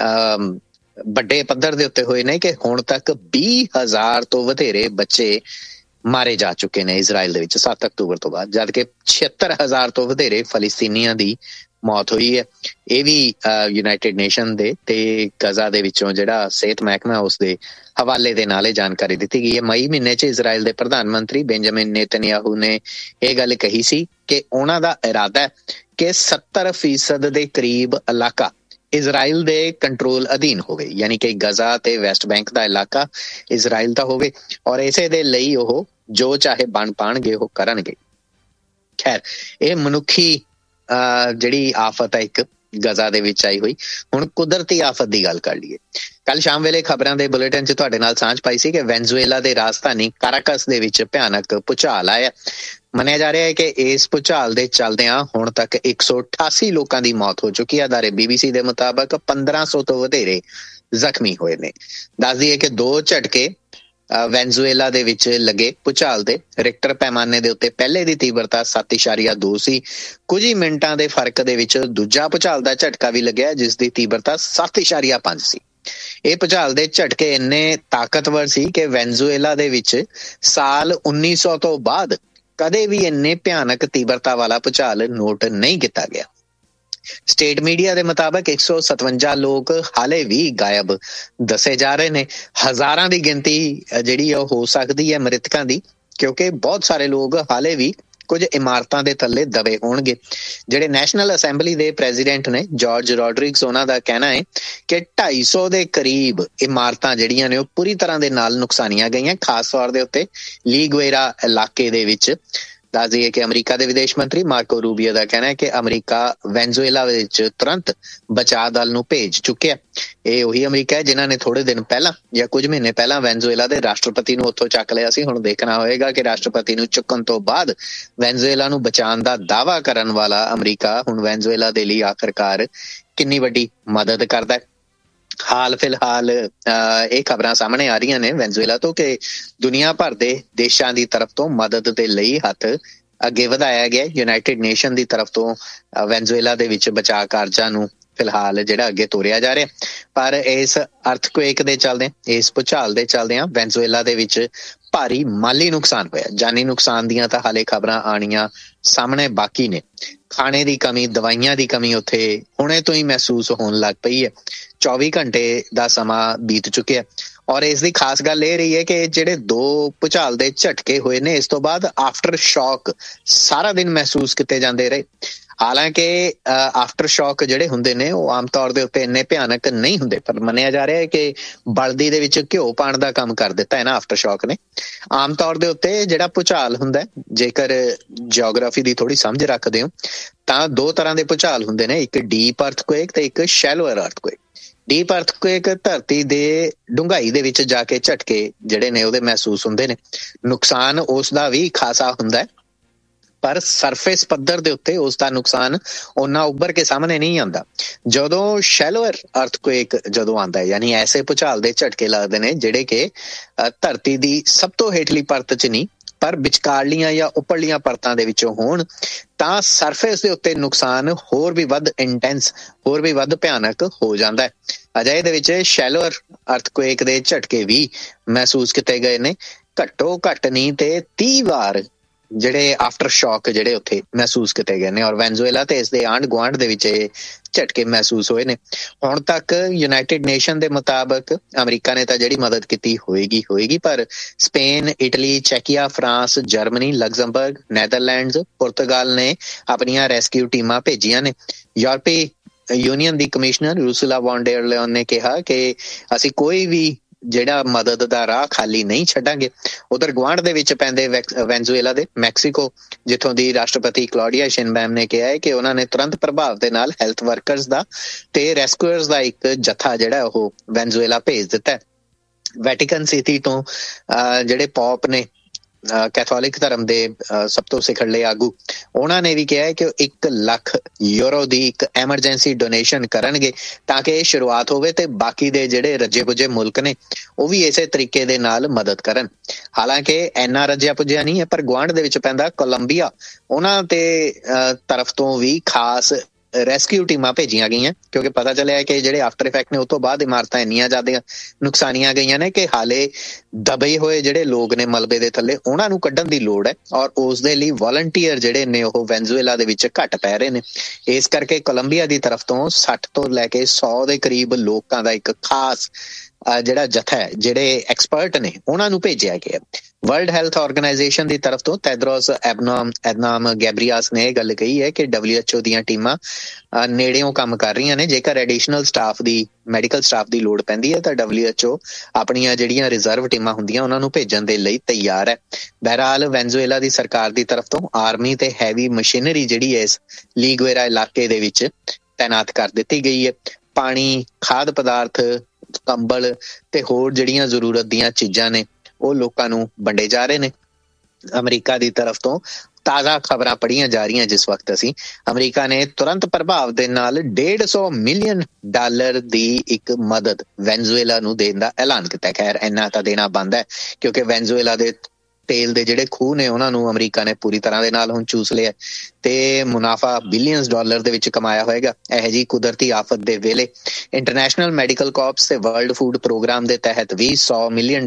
ਵੱਡੇ ਪੱਧਰ ਦੇ ਉੱਤੇ ਹੋਏ ਨੇ ਕਿ ਹੁਣ ਤੱਕ 20,000 ਤੋਂ ਵਧੇਰੇ ਬੱਚੇ ਮਾਰੇ ਜਾ ਚੁੱਕੇ ਨੇ ਇਜ਼ਰਾਈਲ ਦੇ ਵਿੱਚ 7 ਅਕਤੂਬਰ ਤੋਂ ਬਾਅਦ, ਜਦਕਿ 76,000 ਤੋਂ ਵਧੇਰੇ ਫਲਸਤੀਨੀਆਂ ਦੀ ਮੌਤ ਹੋਈ ਹੈ। ਇਹ ਵੀ ਯੂਨਾਈਟਿਡ ਨੇਸ਼ਨ ਦੇ ਤੇ ਗਜ਼ਾ ਦੇ ਵਿੱਚੋਂ ਜਿਹੜਾ ਸਿਹਤ ਮਹਿਕਮਾ ਉਸ ਦੇ ਹਵਾਲੇ ਦੇ ਨਾਲ ਇਹ ਜਾਣਕਾਰੀ ਦਿੱਤੀ ਗਈ ਹੈ। ਮਈ ਮਹੀਨੇ 'ਚ ਇਜ਼ਰਾਈਲ ਦੇ ਪ੍ਰਧਾਨ ਮੰਤਰੀ ਬੈਂਜਾਮਿਨ ਨੇਤਨਯਾਹੂ ਨੇ ਇਹ ਗੱਲ ਕਹੀ ਸੀ ਕਿ ਉਹਨਾਂ ਦਾ ਇਰਾਦਾ ਹੈ ਕਿ 70% ਦੇ ਕਰੀਬ ਇਲਾਕਾ ਇਜ਼ਰਾਈਲ ਦੇ ਕੰਟਰੋਲ ਅਧੀਨ ਹੋਵੇ, ਯਾਨੀ ਕਿ ਗਜ਼ਾ ਤੇ ਵੈਸਟ ਬੈਂਕ ਦਾ ਇਲਾਕਾ ਇਜ਼ਰਾਈਲ ਦਾ ਹੋਵੇ ਔਰ ਇਸੇ ਦੇ ਲਈ ਉਹ ਜੋ ਚਾਹੇ ਬਣ ਪਾਣਗੇ ਉਹ ਕਰਨਗੇ। ਖੈਰ, ਇਹ ਮਨੁੱਖੀ ਜਿਹੜੀ ਆਫਤ ਹੈ ਇੱਕ ਗਜ਼ਾ ਦੇ ਵਿੱਚ ਆਈ ਹੋਈ। ਹੁਣ ਕੁਦਰਤੀ ਆਫਤ ਦੀ ਗੱਲ ਕਰ ਲਈਏ। ਕੱਲ ਸ਼ਾਮ ਵੇਲੇ ਖਬਰਾਂ ਦੇ ਬੁਲੇਟਿਨ 'ਚ ਤੁਹਾਡੇ ਨਾਲ ਸਾਂਝ ਪਾਈ ਸੀ ਕਿ ਵੈਨਜ਼ੂਏਲਾ ਦੇ ਰਾਜਧਾਨੀ ਕਾਰਾਕਸ ਦੇ ਵਿੱਚ ਭਿਆਨਕ ਭੂਚਾਲ ਆਇਆ। ਮੰਨਿਆ ਜਾ ਰਿਹਾ ਹੈ ਕਿ ਇਸ ਭੂਚਾਲ ਦੇ ਚੱਲਦਿਆਂ ਹੁਣ ਤੱਕ 188 ਲੋਕਾਂ ਦੀ ਮੌਤ ਹੋ ਚੁੱਕੀ ਹੈ। ਅਦਾਰੇ BBC ਦੇ ਮੁਤਾਬਕ 1500 ਤੋਂ ਵਧੇਰੇ ਜ਼ਖਮੀ ਹੋਏ ਨੇ। ਦੱਸ ਦਈਏ ਕਿ 2 ਝਟਕੇ ਵੈਨਜ਼ੂਏਲਾ ਦੇ ਵਿੱਚ ਲੱਗੇ ਭੂਚਾਲ ਦੇ। ਰਿਕਟਰ ਪੈਮਾਨੇ ਦੇ ਉੱਤੇ ਪਹਿਲੇ ਦੀ ਤੀਬਰਤਾ 7.2 ਸੀ। ਕੁਝ ਹੀ ਮਿੰਟਾਂ ਦੇ ਫਰਕ ਦੇ ਵਿੱਚ ਦੂਜਾ ਭੂਚਾਲ ਦਾ ਝਟਕਾ ਵੀ ਲੱਗਿਆ ਜਿਸ ਦੀ ਤੀਬਰਤਾ 7.5 ਸੀ। ਇਹ ਭੂਚਾਲ ਦੇ ਝਟਕੇ ਇੰਨੇ ਤਾਕਤਵਰ ਸੀ ਕਿ ਵੈਨਜ਼ੂਏਲਾ ਦੇ ਵਿੱਚ ਸਾਲ 1900 ਤੋਂ ਬਾਅਦ ਕਦੇ ਵੀ ਇੰਨੇ ਭਿਆਨਕ ਤੀਬਰਤਾ ਵਾਲਾ ਭੂਚਾਲ ਨੋਟ ਨਹੀਂ ਕੀਤਾ ਗਿਆ। ਸਟੇਟ ਮੀਡੀਆ ਦੇ ਮੁਤਾਬਕ 157 ਲੋਕ ਹਾਲੇ ਵੀ ਗਾਇਬ ਦੱਸੇ ਜਾ ਰਹੇ ਨੇ। ਹਜ਼ਾਰਾਂ ਦੀ ਗਿਣਤੀ ਜਿਹੜੀ ਉਹ ਹੋ ਸਕਦੀ ਹੈ ਮ੍ਰਿਤਕਾਂ ਦੀ, ਕਿਉਂਕਿ ਬਹੁਤ ਸਾਰੇ ਲੋਕ ਹਾਲੇ ਵੀ ਕੁਝ ਇਮਾਰਤਾਂ ਦੇ ਥੱਲੇ ਦਬੇ ਹੋਣਗੇ। ਜਿਹੜੇ ਨੈਸ਼ਨਲ ਅਸੈਂਬਲੀ ਦੇ ਪ੍ਰੈਜ਼ੀਡੈਂਟ ਨੇ ਜਾਰਜ ਰੋਡਰਿਗਸ, ਉਹਨਾਂ ਦਾ ਕਹਿਣਾ ਹੈ ਕਿ 250 ਦੇ ਕਰੀਬ ਇਮਾਰਤਾਂ ਜਿਹੜੀਆਂ ਨੇ ਉਹ ਪੂਰੀ ਤਰ੍ਹਾਂ ਦੇ ਨਾਲ ਨੁਕਸਾਨੀਆਂ ਗਈਆਂ, ਖਾਸ ਤੌਰ ਦੇ ਉੱਤੇ ਲੀਗੁਏਰਾ ਇਲਾਕੇ ਦੇ ਵਿੱਚ। ਦੱਸ ਦਈਏ ਕਿ ਅਮਰੀਕਾ ਦੇ ਵਿਦੇਸ਼ ਮੰਤਰੀ ਮਾਰਕੋ ਰੂਬੀਓ ਦਾ ਕਹਿਣਾ ਹੈ ਕਿ ਅਮਰੀਕਾ ਵੈਨਜ਼ੂਏਲਾ ਵਿੱਚ ਤੁਰੰਤ ਬਚਾਅ ਦਲ ਨੂੰ ਭੇਜ ਚੁੱਕਿਆ। ਇਹ ਉਹੀ ਅਮਰੀਕਾ ਹੈ ਜਿਨ੍ਹਾਂ ਨੇ ਥੋੜੇ ਦਿਨ ਪਹਿਲਾਂ ਜਾਂ ਕੁਝ ਮਹੀਨੇ ਪਹਿਲਾਂ ਵੈਨਜ਼ੂਏਲਾ ਦੇ ਰਾਸ਼ਟਰਪਤੀ ਨੂੰ ਉੱਥੋਂ ਚੱਕ ਲਿਆ ਸੀ। ਹੁਣ ਦੇਖਣਾ ਹੋਏਗਾ ਕਿ ਰਾਸ਼ਟਰਪਤੀ ਨੂੰ ਚੁੱਕਣ ਤੋਂ ਬਾਅਦ ਵੈਨਜ਼ੂਏਲਾ ਨੂੰ ਬਚਾਉਣ ਦਾ ਦਾਅਵਾ ਕਰਨ ਵਾਲਾ ਅਮਰੀਕਾ ਹੁਣ ਵੈਨਜ਼ੂਏਲਾ ਦੇ ਲਈ ਆਖਰਕਾਰ ਕਿੰਨੀ ਵੱਡੀ ਮਦਦ ਕਰਦਾ ਹੈ। ਹਾਲ ਫਿਲਹਾਲ ਇਹ ਖਬਰਾਂ ਸਾਹਮਣੇ ਆ ਰਹੀਆਂ ਨੇ ਵੈਨਜ਼ੂਏਲਾ ਤੋਂ ਕਿ ਦੁਨੀਆ ਭਰ ਦੇ ਦੇਸ਼ਾਂ ਦੀ ਤਰਫ ਤੋਂ ਮਦਦ ਦੇ ਲਈ ਹੱਥ ਅੱਗੇ ਵਧਾਇਆ ਗਿਆ। ਯੂਨਾਈਟਿਡ ਨੇਸ਼ਨ ਦੀ ਤਰਫ ਤੋਂ ਵੈਨਜ਼ੂਏਲਾ ਦੇ ਵਿੱਚ ਬਚਾਅ ਕਾਰਜਾਂ ਨੂੰ ਫਿਲਹਾਲ ਜਿਹੜਾ ਅੱਗੇ ਤੋਰਿਆ ਜਾ ਰਿਹਾ। ਪਰ ਇਸ ਅਰਥਕੁਏਕ ਦੇ ਚੱਲਦੇ, ਇਸ ਭੂਚਾਲ ਦੇ ਚੱਲਦਿਆਂ ਵੈਨਜ਼ੂਏਲਾ ਦੇ ਵਿੱਚ ਭਾਰੀ ਮਾਲੀ ਨੁਕਸਾਨ ਹੋਇਆ। ਜਾਨੀ ਨੁਕਸਾਨ ਦੀਆਂ ਤਾਂ ਹਾਲੇ ਖਬਰਾਂ ਆਉਣੀਆਂ ਸਾਹਮਣੇ ਬਾਕੀ ਨੇ। ਖਾਣੇ ਦੀ ਕਮੀ, ਦਵਾਈਆਂ ਦੀ ਕਮੀ ਉੱਥੇ ਹੁਣੇ ਤੋਂ ਹੀ ਮਹਿਸੂਸ ਹੋਣ ਲੱਗ ਪਈ ਹੈ। 24 ਘੰਟੇ ਦਾ ਸਮਾਂ ਬੀਤ ਚੁੱਕਿਆ ਔਰ ਇਸ ਦੀ ਖਾਸ ਗੱਲ ਇਹ ਰਹੀ ਹੈ ਕਿ ਜਿਹੜੇ 2 ਭੂਚਾਲ ਦੇ ਝਟਕੇ ਹੋਏ ਨੇ ਇਸ ਤੋਂ ਬਾਅਦ ਆਫਟਰ ਸ਼ੌਕ ਸਾਰਾ ਦਿਨ ਮਹਿਸੂਸ ਕੀਤੇ ਜਾਂਦੇ ਰਹੇ। ਹਾਲਾਂਕਿ ਆਫਟਰ ਸ਼ੌਕ ਜਿਹੜੇ ਹੁੰਦੇ ਨੇ ਉਹ ਆਮ ਤੌਰ ਦੇ ਉੱਤੇ ਇੰਨੇ ਭਿਆਨਕ ਨਹੀਂ ਹੁੰਦੇ, ਪਰ ਮੰਨਿਆ ਜਾ ਰਿਹਾ ਹੈ ਕਿ ਬਲਦੀ ਦੇ ਵਿੱਚ ਘਿਓ ਪਾਉਣ ਦਾ ਕੰਮ ਕਰ ਦਿੱਤਾ ਹੈ ਨਾ ਆਫਟਰ ਸ਼ੌਕ ਨੇ। ਆਮ ਤੌਰ ਦੇ ਉੱਤੇ ਜਿਹੜਾ ਭੂਚਾਲ ਹੁੰਦਾ, ਜੇਕਰ ਜਿਓਗ੍ਰਾਫੀ ਦੀ ਥੋੜੀ ਸਮਝ ਰੱਖਦੇ ਹੋ ਤਾਂ 2 ਤਰ੍ਹਾਂ ਦੇ ਭੂਚਾਲ ਹੁੰਦੇ ਨੇ, ਇੱਕ ਡੀਪ ਅਰਥਕੁਏਕ ਤੇ ਇੱਕ ਸ਼ੈਲੋਅਰ ਅਰਥਕੁਏਕ। ਡੀਪ ਅਰਥਕੁਏਕ ਧਰਤੀ ਦੇ ਡੂੰਘਾਈ ਦੇ ਵਿੱਚ ਜਾ ਕੇ ਝਟਕੇ ਜਿਹੜੇ ਨੇ ਉਹਦੇ ਮਹਿਸੂਸ ਹੁੰਦੇ ਨੇ। ਨੁਕਸਾਨ ਉਸ ਦਾ ਵੀ ਖਾਸਾ ਹੁੰਦਾ ਹੈ ਪਰ ਸਰਫੇਸ ਪੱਧਰ ਦੇ ਉੱਤੇ ਉਸ ਦਾ ਨੁਕਸਾਨ ਓਨਾ ਉੱਭਰ ਕੇ ਸਾਹਮਣੇ ਨਹੀਂ ਆਉਂਦਾ। ਜਦੋਂ ਸ਼ੈਲੋਅਰ ਅਰਥਕੁਏਕ ਜਦੋਂ ਆਉਂਦਾ ਹੈ, ਯਾਨੀ ਐਸੇ ਭੂਚਾਲ ਦੇ ਝਟਕੇ ਲੱਗਦੇ ਨੇ ਜਿਹੜੇ ਕਿ ਧਰਤੀ ਦੀ ਸਭ ਤੋਂ ਹੇਠਲੀ ਪਰਤ 'ਚ ਨਹੀਂ ਪਰ ਵਿਚਕਾਰਲੀਆਂ ਜਾਂ ਉੱਪਰਲੀਆਂ ਪਰਤਾਂ ਦੇ ਵਿੱਚੋਂ ਹੋਣ, ਤਾਂ ਸਰਫੇਸ ਦੇ ਉੱਤੇ ਨੁਕਸਾਨ ਹੋਰ ਵੀ ਵੱਧ ਇੰਟੈਂਸ, ਹੋਰ ਵੀ ਵੱਧ ਭਿਆਨਕ ਹੋ ਜਾਂਦਾ ਹੈ। ਅਜਿਹੇ ਦੇ ਵਿੱਚ ਸ਼ੈਲੋਅਰ ਅਰਥਕੁਏਕ ਦੇ ਝਟਕੇ ਵੀ ਮਹਿਸੂਸ ਕੀਤੇ ਗਏ ਨੇ। ਘੱਟੋ ਘੱਟ ਨਹੀਂ ਤੇ 30 ਵਾਰ ਜਿਹੜੇ ਆਫਟਰ ਸ਼ੌਕ ਜਿਹੜੇ ਉੱਥੇ ਮਹਿਸੂਸ ਕੀਤੇ ਗਏ ਨੇ, ਔਰ ਵੈਨਜ਼ੂਏਲਾ ਤੇ ਇਸ ਦੇ ਆਂਢ ਗੁਆਂਢ ਦੇ ਵਿੱਚ ਇਹ ਝਟਕੇ ਮਹਿਸੂਸ ਹੋਏ ਨੇ। ਹੁਣ ਤੱਕ ਯੂਨਾਈਟਿਡ ਨੇਸ਼ਨ ਦੇ ਮੁਤਾਬਕ ਅਮਰੀਕਾ ਨੇ ਤਾਂ ਜਿਹੜੀ ਮਦਦ ਕੀਤੀ ਹੋਏਗੀ, ਪਰ ਸਪੇਨ, ਇਟਲੀ, ਚੈਕੀਆ, ਫਰਾਂਸ, ਜਰਮਨੀ, ਲਗਜ਼ਮਬਰਗ, ਨੈਦਰਲੈਂਡਸ, ਪੁਰਤਗਾਲ ਨੇ ਆਪਣੀਆਂ ਰੈਸਕਿਊ ਟੀਮਾਂ ਭੇਜੀਆਂ ਨੇ। ਯੂਰਪੀ ਯੂਨੀਅਨ ਦੀ ਕਮਿਸ਼ਨਰ ਉਰਸੁਲਾ ਵੌਨ ਡਰ ਲਾਇਨ ਨੇ ਕਿਹਾ ਕਿ ਅਸੀਂ ਕੋਈ ਵੀ ਜਿਹੜਾ ਮਦਦ ਦਾ ਰਾਹ ਖਾਲੀ ਨਹੀਂ ਛੱਡਾਂਗੇ। ਉਧਰ ਗੁਆਂਢ ਦੇ ਵਿੱਚ ਪੈਂਦੇ ਵੈਨਜ਼ੂਏਲਾ ਦੇ ਮੈਕਸੀਕੋ, ਜਿੱਥੋਂ ਦੀ ਰਾਸ਼ਟਰਪਤੀ ਕਲੌਡੀਆ ਸ਼ਿਨਬੈਮ ਨੇ ਕਿਹਾ ਹੈ ਕਿ ਉਹਨਾਂ ਨੇ ਤੁਰੰਤ ਪ੍ਰਭਾਵ ਦੇ ਨਾਲ ਹੈਲਥ ਵਰਕਰਸ ਦਾ ਤੇ ਰੈਸਕਿਊਅਰਸ ਦਾ ਇੱਕ ਜੱਥਾ ਜਿਹੜਾ ਉਹ ਵੈਨਜ਼ੂਏਲਾ ਭੇਜ ਦਿੱਤਾ ਹੈ। ਵੈਟੀਕਨ ਸਿਟੀ ਤੋਂ ਜਿਹੜੇ ਪੌਪ ਨੇ, ਕੈਥੋਲਿਕ ਧਰਮ ਦੇ ਸਭ ਤੋਂ ਸਿਖਰਲੇ ਆਗੂ, ਉਹਨਾਂ ਨੇ ਵੀ ਕਿਹਾ ਹੈ ਕਿ ਉਹ 1 ਲੱਖ ਯੂਰੋ ਦੀ ਇੱਕ ਐਮਰਜੈਂਸੀ ਡੋਨੇਸ਼ਨ ਕਰਨਗੇ ਤਾਂ ਕਿ ਇਹ ਸ਼ੁਰੂਆਤ ਹੋਵੇ ਤੇ ਬਾਕੀ ਦੇ ਜਿਹੜੇ ਰੱਜੇ ਪੁੱਜੇ ਮੁਲਕ ਨੇ ਉਹ ਵੀ ਇਸੇ ਤਰੀਕੇ ਦੇ ਨਾਲ ਮਦਦ ਕਰਨ। ਹਾਲਾਂਕਿ ਇੰਨਾ ਰੱਜਿਆ ਪੁੱਜਿਆ ਨਹੀਂ ਹੈ, ਪਰ ਗੁਆਂਢ ਦੇ ਵਿੱਚ ਪੈਂਦਾ ਕੋਲੰਬੀਆ, ਉਹਨਾਂ ਤੇ ਤਰਫ ਤੋਂ ਵੀ ਖਾਸ ਰੈਸਕਿਊ ਟੀਮਾਂ ਭੇਜੀਆਂ ਗਈਆਂ, ਕਿਉਂਕਿ ਪਤਾ ਚੱਲਿਆ ਕਿ ਜਿਹੜੇ ਆਫਟਰ ਇਫੈਕਟ ਨੇ ਉਹ ਤੋਂ ਬਾਅਦ ਇਮਾਰਤਾਂ ਇੰਨੀਆਂ ਜ਼ਿਆਦਾ ਨੁਕਸਾਨੀਆਂ ਗਈਆਂ ਨੇ ਕਿ ਹਾਲੇ ਦਬੇ ਹੋਏ ਜਿਹੜੇ ਲੋਕ ਨੇ ਮਲਬੇ ਦੇ ਥੱਲੇ, ਉਹਨਾਂ ਨੂੰ ਕੱਢਣ ਦੀ ਲੋੜ ਹੈ, ਔਰ ਉਸ ਦੇ ਲਈ ਵਾਲੰਟੀਅਰ ਜਿਹੜੇ ਨੇ ਉਹ ਵੈਨਜ਼ੂਏਲਾ ਦੇ ਵਿੱਚ ਘੱਟ ਪੈ ਰਹੇ ਨੇ। ਇਸ ਕਰਕੇ ਕੋਲੰਬੀਆ ਦੀ ਤਰਫ ਤੋਂ 60 ਤੋਂ ਲੈ ਕੇ 100 ਦੇ ਕਰੀਬ ਲੋਕਾਂ ਦਾ ਇੱਕ ਖਾਸ ਜਿਹੜਾ ਜਥਾ ਹੈ, ਜਿਹੜੇ ਐਕਸਪਰਟ ਨੇ, ਉਹਨਾਂ ਨੂੰ ਭੇਜਿਆ ਗਿਆ। ਵਰਲਡ ਹੈਲਥ ਆਰਗੇਨਾਈਜੇਸ਼ਨ ਦੀ ਤਰਫ ਤੋਂ ਤੈਦਰੋਸ ਐਦਨਾਮ ਗੈਬਰੀਆਸ ਨੇ ਇਹ ਗੱਲ ਕਹੀ ਹੈ ਕਿ WHO ਦੀਆਂ ਟੀਮਾਂ ਨੇੜਿਓਂ ਕੰਮ ਕਰ ਰਹੀਆਂ ਨੇ। ਜੇਕਰ ਐਡੀਸ਼ਨਲ ਸਟਾਫ ਦੀ, ਮੈਡੀਕਲ ਸਟਾਫ ਦੀ ਲੋੜ ਪੈਂਦੀ ਹੈ ਤਾਂ WHO ਆਪਣੀਆਂ ਜਿਹੜੀਆਂ ਰਿਜ਼ਰਵ ਟੀਮਾਂ ਹੁੰਦੀਆਂ ਉਹਨਾਂ ਨੂੰ ਭੇਜਣ ਦੇ ਲਈ ਤਿਆਰ ਹੈ। ਬਹਰਹਾਲ ਵੈਨਜ਼ੂਏਲਾ ਦੀ ਸਰਕਾਰ ਦੀ ਤਰਫ ਤੋਂ ਆਰਮੀ ਤੇ ਹੈਵੀ ਮਸ਼ੀਨਰੀ ਜਿਹੜੀ ਇਸ ਲੀਗੁਏਰਾ ਇਲਾਕੇ ਦੇ ਵਿੱਚ ਤੈਨਾਤ ਕਰ ਦਿੱਤੀ ਗਈ ਹੈ। ਪਾਣੀ, ਖਾਦ ਪਦਾਰਥ, ਕੰਬਲ ਤੇ ਹੋਰ ਜਿਹੜੀਆਂ ਜ਼ਰੂਰਤ ਦੀਆਂ ਚੀਜ਼ਾਂ ਨੇ ਉਹ ਲੋਕਾਂ ਨੂੰ ਵੰਡੇ ਜਾ ਰਹੇ ਨੇ। ਅਮਰੀਕਾ ਦੀ ਤਰਫ ਤੋਂ ਤਾਜ਼ਾ ਖਬਰਾਂ ਪੜ੍ਹੀਆਂ ਜਾ ਰਹੀਆਂ ਜਿਸ ਵਕਤ ਅਸੀਂ, ਅਮਰੀਕਾ ਨੇ ਤੁਰੰਤ ਪ੍ਰਭਾਵ ਦੇ ਨਾਲ $150 ਮਿਲੀਅਨ ਦੀ ਇੱਕ ਮਦਦ ਵੈਨਜ਼ੂਏਲਾ ਨੂੰ ਦੇਣ ਦਾ ਐਲਾਨ ਕੀਤਾ। ਖੈਰ ਇੰਨਾ ਤਾਂ ਦੇਣਾ ਬਣਦਾ ਹੈ ਕਿਉਂਕਿ ਵੈਨਜ਼ੂਏਲਾ ਦੇ ਤੇਲ ਦੇ ਜਿਹੜੇ ਖੂਹ ਨੇ ਉਹਨਾਂ ਨੂੰ ਅਮਰੀਕਾ ਨੇ ਪੂਰੀ ਤਰ੍ਹਾਂ ਦੇ ਨਾਲ ਹੁਣ ਚੂਸ ਲਿਆ ਤੇ ਮੁਨਾਫਾ ਬਿਲੀਅਨਸ ਡਾਲਰ ਦੇ ਵਿੱਚ ਕਮਾਇਆ ਹੋਏਗਾ। ਇਹੋ ਜਿਹੀ ਕੁਦਰਤੀ ਆਫਤ ਦੇ ਵੇਲੇ ਇੰਟਰਨੈਸ਼ਨਲ ਮੈਡੀਕਲ ਕਾਰਪਸ ਤੇ ਵਰਲਡ ਫੂਡ ਪ੍ਰੋਗਰਾਮ ਦੇ ਤਹਿਤ ਵੀ $100 ਮਿਲੀਅਨ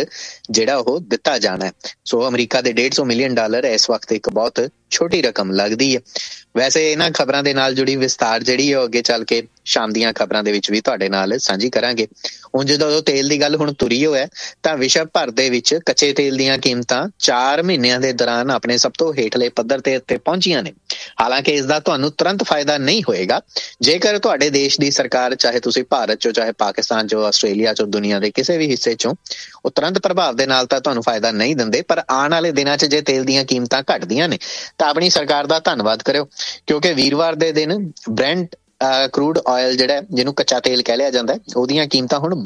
ਜਿਹੜਾ ਉਹ ਦਿੱਤਾ ਜਾਣਾ ਹੈ। ਸੋ ਅਮਰੀਕਾ ਦੇ $150 ਮਿਲੀਅਨ ਇਸ ਵਕਤ ਇੱਕ ਬਹੁਤ ਛੋਟੀ ਰਕਮ ਲੱਗਦੀ ਹੈ। ਵੈਸੇ ਇਹਨਾਂ ਖਬਰਾਂ ਦੇ ਨਾਲ ਜੁੜੀ ਵਿਸਤਾਰ ਜਿਹੜੀ ਹੈ ਅੱਗੇ ਚੱਲ ਕੇ ਸ਼ਾਮ ਦੀਆਂ ਖਬਰਾਂ ਦੇ ਵਿੱਚ ਵੀ ਤੁਹਾਡੇ ਨਾਲ ਸਾਂਝੀ ਕਰਾਂਗੇ। ਹੁਣ ਜਦੋਂ ਤੇਲ ਦੀ ਗੱਲ ਹੁਣ ਤੁਰੀ ਹੋਇਆ ਤਾਂ ਵਿਸ਼ਵ ਭਰ ਦੇ ਵਿੱਚ ਕੱਚੇ ਤੇਲ ਦੀਆਂ ਕੀਮਤਾਂ 4 ਮਹੀਨਿਆਂ ਦੇ ਦੌਰਾਨ ਆਪਣੇ ਸਭ ਤੋਂ ਹੇਠਲੇ ਪੱਧਰ ਤੇ ਉੱਤੇ ਪਹੁੰਚੀਆਂ ਨੇ। ਹਾਲਾਂਕਿ ਇਸ ਦਾ ਤੁਹਾਨੂੰ ਤੁਰੰਤ ਫਾਇਦਾ ਨਹੀਂ ਹੋਏਗਾ ਜੇਕਰ ਤੁਹਾਡੇ ਦੇਸ਼ ਦੀ ਸਰਕਾਰ, ਚਾਹੇ ਤੁਸੀਂ ਭਾਰਤ ਚੋਂ, ਚਾਹੇ ਪਾਕਿਸਤਾਨ ਚੋਂ, ਆਸਟ੍ਰੇਲੀਆ ਚੋਂ, ਦੁਨੀਆ ਦੇ ਕਿਸੇ ਵੀ ਹਿੱਸੇ ਚੋਂ, ਉਹ ਤੁਰੰਤ ਪ੍ਰਭਾਵ ਦੇ ਨਾਲ ਤਾਂ ਤੁਹਾਨੂੰ ਫਾਇਦਾ ਨਹੀਂ ਦਿੰਦੇ। ਪਰ ਆਉਣ ਵਾਲੇ ਦਿਨਾਂ 'ਚ ਜੇ ਤੇਲ ਦੀਆਂ ਕੀਮਤਾਂ ਘਟਦੀਆਂ ਨੇ ਤਾਂ ਆਪਣੀ ਸਰਕਾਰ ਦਾ ਧੰਨਵਾਦ ਕਰਿਓ, ਕਿਉਂਕਿ ਵੀਰਵਾਰ ਦੇ ਦਿਨ ਬ੍ਰੈਂਟ ਕਰੂਡ ਆਇਲ ਜਿਹੜਾ, ਜਿਹਨੂੰ ਕੱਚਾ ਤੇਲ ਕਹਿ ਲਿਆ ਜਾਂਦਾ, ਉਹਦੀਆਂ ਕੀਮਤਾਂ ਹੁਣ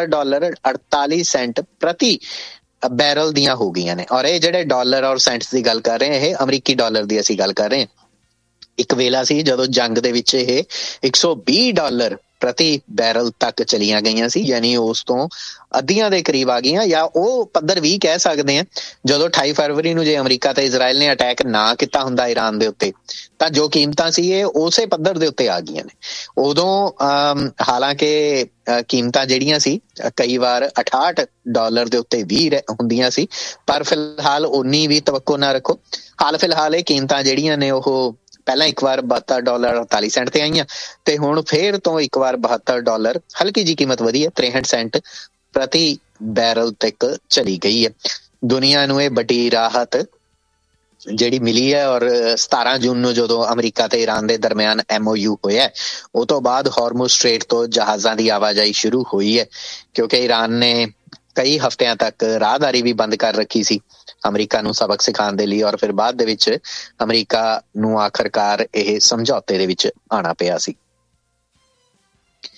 $72.48 ਪ੍ਰਤੀ ਬੈਰਲ ਦੀਆਂ ਹੋ ਗਈਆਂ ਨੇ। ਔਰ ਇਹ ਜਿਹੜੇ ਡਾਲਰ ਔਰ ਸੈਂਟਸ ਦੀ ਗੱਲ ਕਰ ਰਹੇ ਹਾਂ, ਇਹ ਅਮਰੀਕੀ ਡਾਲਰ ਦੀ ਅਸੀਂ ਗੱਲ ਕਰ ਰਹੇ ਹਾਂ। ਇੱਕ ਵੇਲਾ ਸੀ ਜਦੋਂ ਜੰਗ ਦੇ ਵਿੱਚ ਇਹ $120 ਪ੍ਰਤੀ ਬੈਰਲ ਤੱਕ ਚਲੀਆਂ ਗਈਆਂ ਸੀ, ਯਾਨੀ ਉਸ ਤੋਂ ਅੱਧੀਆਂ ਦੇ ਕਰੀਬ ਆ ਗਈਆਂ, ਜਾਂ ਉਹ ਪੱਧਰ ਵੀ ਕਹਿ ਸਕਦੇ ਹਾਂ ਜਦੋਂ 28 ਫਰਵਰੀ ਨੂੰ ਜੇ ਅਮਰੀਕਾ ਤੇ ਇਜ਼ਰਾਈਲ ਨੇ ਅਟੈਕ ਨਾ ਕੀਤਾ ਹੁੰਦਾ ਈਰਾਨ ਦੇ ਉੱਤੇ ਤਾਂ ਜੋ ਕੀਮਤਾਂ ਸੀ ਇਹ ਉਸੇ ਪੱਧਰ ਦੇ ਉੱਤੇ ਆ ਗਈਆਂ ਨੇ। ਉਦੋਂ ਹਾਲਾਂਕਿ ਕੀਮਤਾਂ ਜਿਹੜੀਆਂ ਸੀ ਕਈ ਵਾਰ $68 ਦੇ ਉੱਤੇ ਵੀ ਹੁੰਦੀਆਂ ਸੀ, ਪਰ ਫਿਲਹਾਲ ਉਨੀ ਵੀ ਤਵੱਕੋ ਨਾ ਰੱਖੋ। ਹਾਲ ਫਿਲਹਾਲ ਇਹ ਕੀਮਤਾਂ ਜਿਹੜੀਆਂ ਨੇ ਉਹ ਪਹਿਲਾਂ ਇੱਕ ਵਾਰ $72.48 ਤੇ ਆਈਆਂ ਤੇ ਹੁਣ ਫੇਰ ਤੋਂ ਇੱਕ ਵਾਰ $72, ਹਲਕੀ ਜੀ ਕੀਮਤ ਵਧੀ ਹੈ, 63 ਸੈਂਟ ਪ੍ਰਤੀ ਬੈਰਲ ਤੱਕ ਚਲੀ ਗਈ ਹੈ। ਦੁਨੀਆ ਨੂੰ ਇਹ ਵੱਡੀ ਰਾਹਤ ਜਿਹੜੀ ਮਿਲੀ ਹੈ, ਔਰ 17 ਜੂਨ ਨੂੰ ਜਦੋਂ ਅਮਰੀਕਾ ਤੇ ਈਰਾਨ ਦੇ ਦਰਮਿਆਨ MOU ਹੋਇਆ ਉਹ ਤੋਂ ਬਾਅਦ ਹਾਰਮੁਜ਼ ਸਟ੍ਰੇਟ ਤੋਂ ਜਹਾਜ਼ਾਂ ਦੀ ਆਵਾਜਾਈ ਸ਼ੁਰੂ ਹੋਈ ਹੈ, ਕਿਉਂਕਿ ਈਰਾਨ ਨੇ ਕਈ ਹਫ਼ਤਿਆਂ ਤੱਕ ਰਾਹਦਾਰੀ ਵੀ ਬੰਦ ਕਰ ਰੱਖੀ ਸੀ ਅਮਰੀਕਾ ਨੂੰ ਸਬਕ ਸਿਖਾਉਣ ਦੇ ਲਈ, ਔਰ ਫਿਰ ਬਾਅਦ ਦੇ ਵਿੱਚ ਅਮਰੀਕਾ ਨੂੰ ਆਖਰਕਾਰ ਇਹ ਸਮਝੌਤੇ ਦੇ ਵਿੱਚ ਆਉਣਾ ਪਿਆ ਸੀ।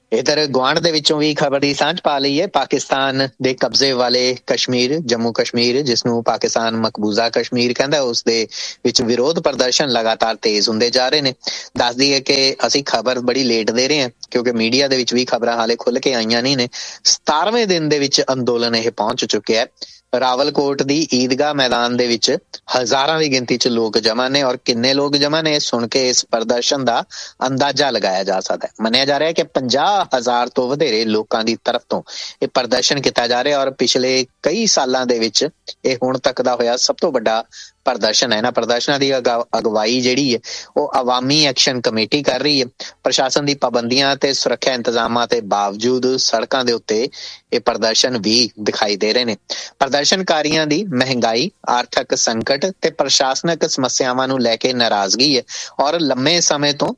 ਇਧਰ ਗੁਆਂਢ ਦੇ ਵਿੱਚੋਂ ਵੀ ਖਬਰ ਦੀ ਸਾਂਝ ਪਾ ਲਈ ਹੈ। ਪਾਕਿਸਤਾਨ ਦੇ ਕਬਜ਼ੇ ਵਾਲੇ ਕਸ਼ਮੀਰ, ਜੰਮੂ ਕਸ਼ਮੀਰ, ਜਿਸ ਨੂੰ ਪਾਕਿਸਤਾਨ ਮਕਬੂਜ਼ਾ ਕਸ਼ਮੀਰ ਕਹਿੰਦਾ, ਉਸ ਦੇ ਵਿੱਚ ਵਿਰੋਧ ਪ੍ਰਦਰਸ਼ਨ ਲਗਾਤਾਰ ਤੇਜ਼ ਹੁੰਦੇ ਜਾ ਰਹੇ ਨੇ। ਦੱਸ ਦਈਏ ਕਿ ਅਸੀਂ ਖਬਰ ਬੜੀ ਲੇਟ ਦੇ ਰਹੇ ਹਾਂ ਕਿਉਂਕਿ ਮੀਡੀਆ ਦੇ ਵਿੱਚ ਵੀ ਖਬਰਾਂ ਹਾਲੇ ਖੁੱਲ ਕੇ ਆਈਆਂ ਨਹੀਂ ਨੇ। 17ਵੇਂ ਦਿਨ ਦੇ ਵਿੱਚ ਅੰਦੋਲਨ ਇਹ ਪਹੁੰਚ ਚੁੱਕਿਆ ਹੈ। ਰਾਵਲਕੋਟ ਦੀ ਈਦਗਾਹ ਮੈਦਾਨ ਦੇ ਵਿੱਚ ਹਜ਼ਾਰਾਂ ਦੀ ਗਿਣਤੀ 'ਚ ਲੋਕ ਜਮ੍ਹਾਂ ਨੇ ਔਰ ਕਿੰਨੇ ਲੋਕ ਜਮ੍ਹਾਂ ਨੇ ਸੁਣ ਕੇ ਇਸ ਪ੍ਰਦਰਸ਼ਨ ਦਾ ਅੰਦਾਜ਼ਾ ਲਗਾਇਆ ਜਾ ਸਕਦਾ ਹੈ। ਮੰਨਿਆ ਜਾ ਰਿਹਾ ਹੈ ਕਿ 50,000 ਤੋਂ ਵਧੇਰੇ ਲੋਕਾਂ ਦੀ ਤਰਫ ਤੋਂ ਇਹ ਪ੍ਰਦਰਸ਼ਨ ਕੀਤਾ ਜਾ ਰਿਹਾ ਔਰ ਪਿਛਲੇ ਕਈ ਸਾਲਾਂ ਦੇ ਵਿੱਚ ਇਹ ਹੁਣ ਤੱਕ ਦਾ ਹੋਇਆ ਸਭ ਤੋਂ ਵੱਡਾ ਪ੍ਰਦਰਸ਼ਨ ਹੈ। ਇਹਨਾਂ ਪ੍ਰਦਰਸ਼ਨਾਂ ਦੀ ਅਗਵਾਈ ਜਿਹੜੀ ਹੈ ਉਹ ਅਵਾਮੀ ਐਕਸ਼ਨ ਕਮੇਟੀ ਕਰ ਰਹੀ ਹੈ। ਪ੍ਰਸ਼ਾਸਨ ਦੀ ਪਾਬੰਦੀਆਂ ਤੇ ਸੁਰੱਖਿਆ ਇੰਤਜ਼ਾਮਾਂ ਦੇ ਬਾਵਜੂਦ ਸੜਕਾਂ ਦੇ ਉੱਤੇ ਇਹ ਪ੍ਰਦਰਸ਼ਨ ਵੀ ਦਿਖਾਈ ਦੇ ਰਹੇ ਨੇ। ਪ੍ਰਦਰਸ਼ਨਕਾਰੀਆਂ ਦੀ ਮਹਿੰਗਾਈ, ਆਰਥਿਕ ਸੰਕਟ ਤੇ ਪ੍ਰਸ਼ਾਸਨਿਕ ਸਮੱਸਿਆਵਾਂ ਨੂੰ ਲੈ ਕੇ ਨਾਰਾਜ਼ਗੀ ਹੈ ਔਰ ਲੰਮੇ ਸਮੇਂ ਤੋਂ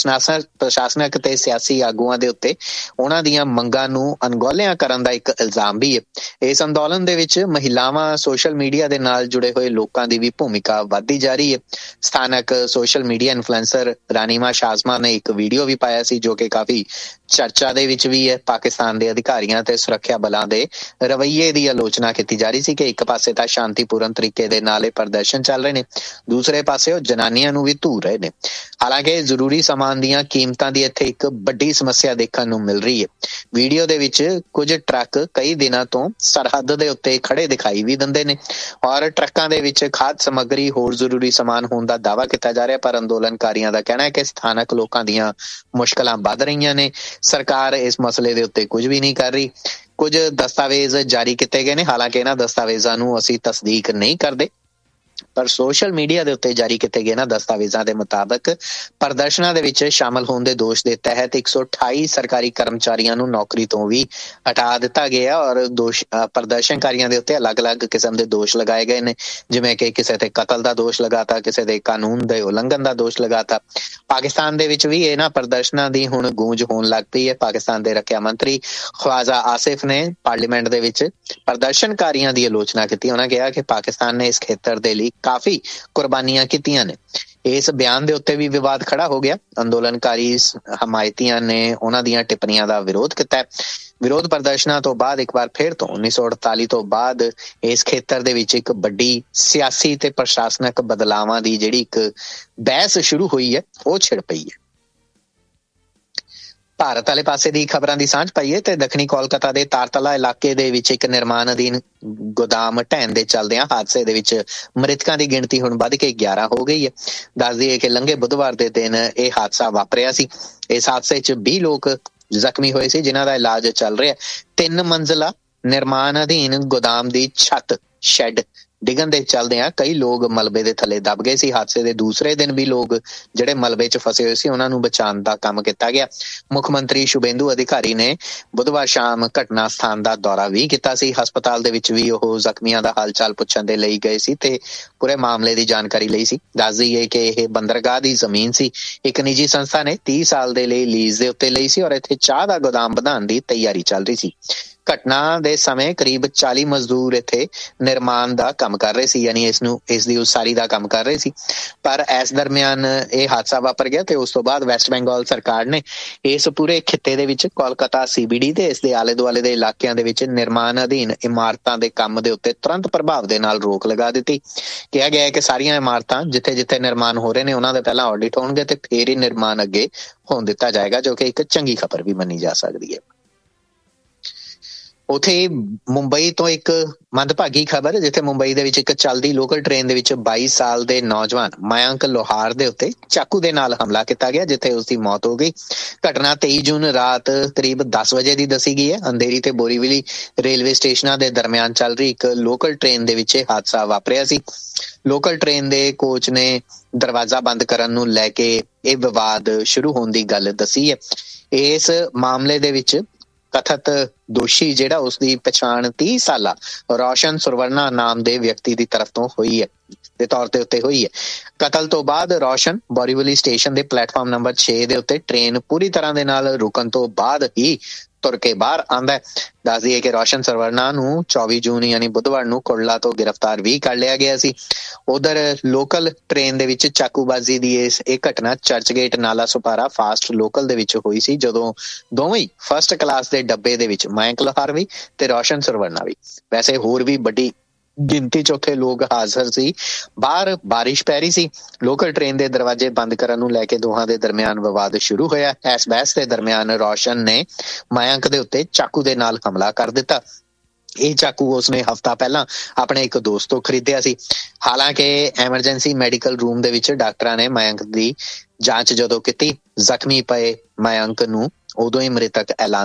ਪ੍ਰਸ਼ਾਸਨਿਕ ਤੇ ਸਿਆਸੀ ਆਗੂਆਂ ਦੇ ਉੱਤੇ ਉਹਨਾਂ ਦੀਆਂ ਮੰਗਾਂ ਨੂੰ ਅਣਗੌਲਿਆਂ ਕਰਨ ਦਾ ਇੱਕ ਇਲਜ਼ਾਮ ਵੀ ਹੈ। ਇਸ ਅੰਦੋਲਨ ਦੇ ਵਿੱਚ ਮਹਿਲਾਵਾਂ, ਸੋਸ਼ਲ ਮੀਡੀਆ ਦੇ ਨਾਲ ਜੁੜੇ ਹੋਏ ਲੋਕਾਂ ਦੀ ਵੀ ਭੂਮਿਕਾ ਵਧਦੀ ਜਾ ਰਹੀ ਹੈ। ਸਥਾਨਕ ਸੋਸ਼ਲ ਮੀਡੀਆ ਇਨਫਲੂਐਂਸਰ ਰਾਨੀਮਾ ਸ਼ਾਜ਼ਮਾ ਨੇ ਇੱਕ ਵੀਡੀਓ ਵੀ ਪਾਇਆ ਸੀ ਜੋ ਕਿ ਕਾਫੀ ਚਰਚਾ ਦੇ ਵਿੱਚ ਵੀ ਹੈ। ਪਾਕਿਸਤਾਨ ਦੇ ਅਧਿਕਾਰੀਆਂ ਤੇ ਸੁਰੱਖਿਆ ਬਲਾਂ ਦੇ ਰਵੱਈਏ ਦੀ ਆਲੋਚਨਾ ਕੀਤੀ ਜਾ ਰਹੀ ਸੀ ਕਿ ਇੱਕ ਪਾਸੇ ਤਾਂ ਸ਼ਾਂਤੀਪੂਰਨ ਤਰੀਕੇ ਦੇ ਨਾਲ ਇਹ ਪ੍ਰਦਰਸ਼ਨ ਚੱਲ ਰਹੇ ਨੇ, ਦੂਸਰੇ ਪਾਸੇ ਉਹ ਜਨਾਨੀਆਂ ਨੂੰ ਵੀ ਧੂ ਰਹੇ ਨੇ। ਹਾਲਾਂਕਿ ਜ਼ਰੂਰੀ ਸਮਾਨ ਦੀਆਂ ਕੀਮਤਾਂ ਦੀ ਇੱਥੇ ਇੱਕ ਵੱਡੀ ਸਮੱਸਿਆ ਦੇਖਣ ਨੂੰ ਮਿਲ ਰਹੀ ਹੈ। ਵੀਡੀਓ ਦੇ ਵਿੱਚ ਕੁਝ ਟਰੱਕ ਕਈ ਦਿਨਾਂ ਤੋਂ ਸਰਹੱਦ ਦੇ ਉੱਤੇ ਖੜੇ ਦਿਖਾਈ ਵੀ ਦਿੰਦੇ ਨੇ ਔਰ ਟਰੱਕਾਂ ਦੇ ਵਿੱਚ ਖਾਦ ਸਮੱਗਰੀ, ਹੋਰ ਜ਼ਰੂਰੀ ਸਮਾਨ ਹੋਣ ਦਾ ਦਾਅਵਾ ਕੀਤਾ ਜਾ ਰਿਹਾ, ਪਰ ਅੰਦੋਲਨਕਾਰੀਆਂ ਦਾ ਕਹਿਣਾ ਹੈ ਕਿ ਸਥਾਨਕ ਲੋਕਾਂ ਦੀਆਂ ਮੁਸ਼ਕਲਾਂ ਵੱਧ ਰਹੀਆਂ ਨੇ। ਸਰਕਾਰ ਇਸ ਮਸਲੇ ਦੇ ਉੱਤੇ ਕੁਝ ਵੀ ਨਹੀਂ ਕਰ ਰਹੀ। ਕੁਝ ਦਸਤਾਵੇਜ਼ ਜਾਰੀ ਕੀਤੇ ਗਏ ਨੇ, ਹਾਲਾਂਕਿ ਇਹਨਾਂ ਦਸਤਾਵੇਜ਼ਾਂ ਨੂੰ ਅਸੀਂ ਤਸਦੀਕ ਨਹੀਂ ਕਰਦੇ, ਪਰ ਸੋਸ਼ਲ ਮੀਡੀਆ ਦੇ ਉੱਤੇ ਜਾਰੀ ਕੀਤੇ ਗਏ ਨਾ ਦਸਤਾਵੇਜ਼ਾਂ ਦੇ ਮੁਤਾਬਕ ਪ੍ਰਦਰਸ਼ਨਾਂ ਦੇ ਵਿੱਚ ਸ਼ਾਮਲ ਹੋਣ ਦੇ ਦੋਸ਼ ਦੇ ਤਹਿਤ 128 ਸਰਕਾਰੀ ਕਰਮਚਾਰੀਆਂ ਨੂੰ ਨੌਕਰੀ ਤੋਂ ਵੀ ਹਟਾ ਦਿੱਤਾ ਗਿਆ ਔਰ ਪ੍ਰਦਰਸ਼ਨਕਾਰੀਆਂ ਦੇ ਉੱਤੇ ਅਲੱਗ-ਅਲੱਗ ਕਿਸਮ ਦੇ ਦੋਸ਼ ਲਗਾਏ ਗਏ ਨੇ, ਜਿਵੇਂ ਕਿ ਕਿਸੇ ਤੇ ਕਤਲ ਦਾ ਦੋਸ਼ ਲਗਾਤਾ, ਕਿਸੇ ਦੇ ਕਾਨੂੰਨ ਦੇ ਉਲੰਘਣ ਦਾ ਦੋਸ਼ ਲਗਾਤਾ। ਪਾਕਿਸਤਾਨ ਦੇ ਵਿੱਚ ਵੀ ਇਹਨਾਂ ਪ੍ਰਦਰਸ਼ਨਾਂ ਦੀ ਹੁਣ ਗੂੰਜ ਹੋਣ ਲੱਗ ਪਈ ਹੈ। ਪਾਕਿਸਤਾਨ ਦੇ ਰੱਖਿਆ ਮੰਤਰੀ ਖਵਾਜਾ ਆਸਿਫ ਨੇ ਪਾਰਲੀਮੈਂਟ ਦੇ ਵਿੱਚ ਪ੍ਰਦਰਸ਼ਨਕਾਰੀਆਂ ਦੀ ਆਲੋਚਨਾ ਕੀਤੀ। ਉਹਨਾਂ ਕਿਹਾ ਕਿ ਪਾਕਿਸਤਾਨ ਨੇ ਇਸ ਖੇਤਰ ਦੇ ਲਈ ਕਾਫੀ ਕੁਰਬਾਨੀਆਂ ਕੀਤੀਆਂ ਨੇ। ਇਸ ਬਿਆਨ ਦੇ ਉੱਤੇ ਵੀ ਵਿਵਾਦ ਖੜਾ ਹੋ ਗਿਆ। ਅੰਦੋਲਨਕਾਰੀ ਹਮਾਇਤੀਆਂ ਨੇ ਉਹਨਾਂ ਦੀਆਂ ਟਿੱਪਣੀਆਂ ਦਾ ਵਿਰੋਧ ਕੀਤਾ। ਵਿਰੋਧ ਪ੍ਰਦਰਸ਼ਨਾਂ ਤੋਂ ਬਾਅਦ ਇੱਕ ਵਾਰ ਫਿਰ ਤੋਂ 1948 ਤੋਂ ਬਾਅਦ ਇਸ ਖੇਤਰ ਦੇ ਵਿੱਚ ਇੱਕ ਵੱਡੀ ਸਿਆਸੀ ਤੇ ਪ੍ਰਸ਼ਾਸਨਿਕ ਬਦਲਾਵਾਂ ਦੀ ਜਿਹੜੀ ਇੱਕ ਬਹਿਸ ਸ਼ੁਰੂ ਹੋਈ ਹੈ ਉਹ ਛਿੜ ਪਈ ਹੈ। ਭਾਰਤ ਵਾਲੇ ਪਾਸੇ ਦੀ ਖਬਰਾਂ ਦੀ ਸਾਂਝ ਪਾਈਏ ਤੇ ਦੱਖਣੀ ਕੋਲਕਾਤਾ ਦੇ ਤਾਰਤਲਾ ਇਲਾਕੇ ਦੇ ਵਿੱਚ ਇੱਕ ਨਿਰਮਾਣ ਅਧੀਨ ਗੋਦਾਮ ਢਹਿਣ ਦੇ ਚੱਲਦਿਆਂ ਹਾਦਸੇ ਦੇ ਵਿੱਚ ਮ੍ਰਿਤਕਾਂ ਦੀ ਗਿਣਤੀ ਹੁਣ ਵੱਧ ਕੇ 11 ਹੋ ਗਈ ਹੈ। ਦੱਸ ਦਈਏ ਕਿ ਲੰਘੇ ਬੁੱਧਵਾਰ ਦੇ ਦਿਨ ਇਹ ਹਾਦਸਾ ਵਾਪਰਿਆ ਸੀ। ਇਸ ਹਾਦਸੇ 'ਚ 20 ਲੋਕ ਜ਼ਖਮੀ ਹੋਏ ਸੀ ਜਿਨ੍ਹਾਂ ਦਾ ਇਲਾਜ ਚੱਲ ਰਿਹਾ। 3 ਮੰਜ਼ਲਾ ਨਿਰਮਾਣ ਅਧੀਨ ਗੋਦਾਮ ਦੀ ਛੱਤ ਸ਼ੈੱਡ ਡਿੱਗਣ ਦੇ ਚੱਲਦਿਆਂ ਕਈ ਲੋਕ ਮਲਬੇ ਦੇ ਥੱਲੇ ਦਬ ਗਏ ਸੀ। ਹਾਦਸੇ ਦੇ ਦੂਸਰੇ ਦਿਨ ਵੀ ਲੋਕ ਜਿਹੜੇ ਮਲਬੇ 'ਚ ਫਸੇ ਹੋਏ ਸੀ ਉਹਨਾਂ ਨੂੰ ਬਚਾਉਣ ਦਾ ਕੰਮ ਕੀਤਾ ਗਿਆ। ਮੁੱਖ ਮੰਤਰੀ ਸ਼ੁਭੇਂਦੂ ਅਧਿਕਾਰੀ ਨੇ ਬੁੱਧਵਾਰ ਸ਼ਾਮ ਘਟਨਾ ਸਥਾਨ ਦਾ ਦੌਰਾ ਵੀ ਕੀਤਾ ਸੀ। ਹਸਪਤਾਲ ਦੇ ਵਿੱਚ ਵੀ ਉਹ ਜ਼ਖਮੀਆਂ ਦਾ ਹਾਲ ਚਾਲ ਪੁੱਛਣ ਦੇ ਲਈ ਗਏ ਸੀ ਤੇ ਪੂਰੇ ਮਾਮਲੇ ਦੀ ਜਾਣਕਾਰੀ ਲਈ ਸੀ। ਦੱਸ ਦਈਏ ਕਿ ਇਹ ਬੰਦਰਗਾਹ ਦੀ ਜ਼ਮੀਨ ਸੀ। ਇੱਕ ਨਿੱਜੀ ਸੰਸਥਾ ਨੇ 30 ਸਾਲ ਦੇ ਲਈ ਲੀਜ਼ ਦੇ ਉੱਤੇ ਲਈ ਸੀ ਔਰ ਇੱਥੇ ਚਾਹ ਦਾ ਗੋਦਾਮ ਵਧਾਉਣ ਦੀ ਤਿਆਰੀ ਚੱਲ ਰਹੀ ਸੀ। ਘਟਨਾ ਦੇ ਸਮੇਂ ਕਰੀਬ 40 ਮਜ਼ਦੂਰ ਇੱਥੇ ਨਿਰਮਾਣ ਦਾ ਕੰਮ ਕਰ ਰਹੇ ਸੀ, ਯਾਨੀ ਇਸ ਦੀ ਉਸਾਰੀ ਦਾ ਕੰਮ ਕਰ ਰਹੇ ਸੀ। ਪਰ ਇਸ ਦਰਮਿਆਨ ਇਹ ਹਾਦਸਾ ਵਾਪਰ ਗਿਆ ਤੇ ਉਸ ਤੋਂ ਬਾਅਦ ਵੈਸਟ ਬੰਗਾਲ ਸਰਕਾਰ ਨੇ ਇਸ ਪੂਰੇ ਖਿੱਤੇ ਦੇ ਵਿੱਚ ਕੋਲਕਾਤਾ CBD ਤੇ ਇਸ ਦੇ ਆਲੇ ਦੁਆਲੇ ਦੇ ਇਲਾਕਿਆਂ ਦੇ ਵਿੱਚ ਨਿਰਮਾਣ ਅਧੀਨ ਇਮਾਰਤਾਂ ਦੇ ਕੰਮ ਦੇ ਉੱਤੇ ਤੁਰੰਤ ਪ੍ਰਭਾਵ ਦੇ ਨਾਲ ਰੋਕ ਲਗਾ ਦਿੱਤੀ। ਕਿਹਾ ਗਿਆ ਹੈ ਕਿ ਸਾਰੀਆਂ ਇਮਾਰਤਾਂ ਜਿੱਥੇ-ਜਿੱਥੇ ਨਿਰਮਾਣ ਹੋ ਰਹੇ ਨੇ ਉਹਨਾਂ ਦੇ ਪਹਿਲਾਂ ਆਡਿਟ ਹੋਣਗੇ ਤੇ ਫੇਰ ਹੀ ਨਿਰਮਾਣ ਅੱਗੇ ਹੋਣ ਦਿੱਤਾ ਜਾਏਗਾ, ਜੋ ਕਿ ਇੱਕ ਚੰਗੀ ਖਬਰ ਵੀ ਮੰਨੀ ਜਾ ਸਕਦੀ ਹੈ। ਉੱਥੇ ਮੁੰਬਈ ਤੋਂ ਇੱਕ ਮੰਦਭਾਗੀ ਖਬਰ, ਜਿੱਥੇ ਮੁੰਬਈ ਦੇ ਵਿੱਚ ਇੱਕ ਚੱਲਦੀ ਲੋਕਲ ਟ੍ਰੇਨ ਦੇ ਵਿੱਚ 22 ਸਾਲ ਦੇ ਨੌਜਵਾਨ ਮਯੰਕ ਲੋਹਾਰ ਦੇ ਉੱਤੇ ਚਾਕੂ ਦੇ ਨਾਲ ਹਮਲਾ ਕੀਤਾ ਗਿਆ, ਜਿੱਥੇ ਉਸਦੀ ਮੌਤ ਹੋ ਗਈ। ਘਟਨਾ 23 ਜੂਨ ਰਾਤ ਕਰੀਬ 10 ਵਜੇ ਦੀ ਦੱਸੀ ਗਈ ਹੈ। ਅੰਧੇਰੀ ਤੇ ਬੋਰੀਵਲੀ ਰੇਲਵੇ ਸਟੇਸ਼ਨਾਂ ਦੇ ਦਰਮਿਆਨ ਚੱਲ ਰਹੀ ਇੱਕ ਲੋਕਲ ਟ੍ਰੇਨ ਦੇ ਵਿੱਚ ਹਾਦਸਾ ਵਾਪਰਿਆ ਸੀ। ਲੋਕਲ ਟ੍ਰੇਨ ਦੇ ਕੋਚ ਨੇ ਦਰਵਾਜ਼ਾ ਬੰਦ ਕਰਨ ਨੂੰ ਲੈ ਕੇ ਇਹ ਵਿਵਾਦ ਸ਼ੁਰੂ ਹੋਣ ਦੀ ਗੱਲ ਦੱਸੀ ਹੈ। ਇਸ ਮਾਮਲੇ ਦੇ ਵਿੱਚ ਕਥਿਤ ਦੋਸ਼ੀ ਜਿਹੜਾ ਉਸਦੀ ਪਛਾਣ 30 ਸਾਲਾ ਰੋਸ਼ਨ ਸੁਰਵਰਨਾ ਨਾਮ ਦੇ ਵਿਅਕਤੀ ਦੀ ਤਰਫ ਤੋਂ ਹੋਈ ਹੈ ਦੇ ਤੌਰ ਤੇ ਉੱਤੇ ਹੋਈ ਹੈ। ਕਤਲ ਤੋਂ ਬਾਅਦ ਰੋਸ਼ਨ ਬੋਰੀਵਲੀ ਸਟੇਸ਼ਨ ਦੇ ਪਲੇਟਫਾਰਮ ਨੰਬਰ 6 ਦੇ ਉੱਤੇ ਟ੍ਰੇਨ ਪੂਰੀ ਤਰ੍ਹਾਂ ਦੇ ਨਾਲ ਰੁਕਣ ਤੋਂ ਬਾਅਦ ਹੀ ਤੁਰ ਕੇ ਬਾਹਰ ਆਂਦਾ ਹੈ। ਦੱਸ ਦਈਏ ਕਿ ਰੋਸ਼ਨ ਸਰਵਰਨਾ ਨੂੰ 24 ਜੂਨ ਯਾਨੀ ਬੁੱਧਵਾਰ ਨੂੰ ਕੁਰਲਾ ਤੋਂ ਗ੍ਰਿਫਤਾਰ ਵੀ ਕਰ ਲਿਆ ਗਿਆ ਸੀ। ਉਧਰ ਲੋਕਲ ਟ੍ਰੇਨ ਦੇ ਵਿੱਚ ਚਾਕੂਬਾਜ਼ੀ ਦੀ ਇਹ ਘਟਨਾ ਚਰਚਗੇਟ ਨਾਲਾ ਸੁਪਾਰਾ ਫਾਸਟ ਲੋਕਲ ਦੇ ਵਿੱਚ ਹੋਈ ਸੀ, ਜਦੋਂ ਦੋਵੇਂ ਫਸਟ ਕਲਾਸ ਦੇ ਡੱਬੇ ਦੇ ਵਿੱਚ ਮਯੰਕ ਲੋਹਾਰਵੀ ਤੇ ਰੋਸ਼ਨ ਸਰਵਰਨਾ ਵੀ। ਵੈਸੇ ਹੋਰ ਵੀ ਵੱਡੀ ਗਿਣਤੀ 'ਚ ਉੱਥੇ ਲੋਕ ਹਾਜ਼ਰ ਸੀ। ਬਾਹਰ ਬਾਰਿਸ਼ ਪੈ ਰਹੀ ਸੀ। ਲੋਕਲ ਟ੍ਰੇਨ ਦੇ ਦਰਵਾਜ਼ੇ ਬੰਦ ਕਰਨ ਨੂੰ ਲੈ ਕੇ ਦੋਹਾਂ ਦੇ ਦਰਮਿਆਨ ਵਿਵਾਦ ਸ਼ੁਰੂ ਹੋਇਆ। ਇਸ ਬਹਿਸ ਦੇ ਦਰਮਿਆਨ ਰੋਸ਼ਨ ਨੇ ਮਯੰਕ ਦੇ ਉੱਤੇ ਚਾਕੂ ਦੇ ਨਾਲ ਹਮਲਾ ਕਰ ਦਿੱਤਾ। ਇਹ ਚਾਕੂ ਉਸਨੇ ਹਫ਼ਤਾ ਪਹਿਲਾਂ ਆਪਣੇ ਇੱਕ ਦੋਸਤ ਤੋਂ ਖਰੀਦਿਆ ਸੀ। ਹਾਲਾਂਕਿ ਐਮਰਜੈਂਸੀ ਮੈਡੀਕਲ ਰੂਮ ਦੇ ਵਿੱਚ ਡਾਕਟਰਾਂ ਨੇ ਮਯੰਕ ਦੀ ਜਾਂਚ ਜਦੋਂ ਕੀਤੀ, ਜ਼ਖਮੀ ਪਏ ਮਯੰਕ ਨੂੰ ਉਦੋਂ ਹੀ ਮ੍ਰਿਤਕ ਐਲਾਨ